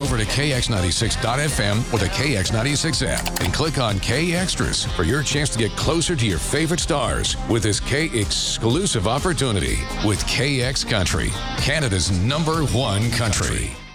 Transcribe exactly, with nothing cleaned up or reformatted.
over to K X ninety-six dot F M or the K X ninety-six app and click on K Extras for your chance to get closer to your favorite stars with this K exclusive opportunity with K X Country, Canada's number one country.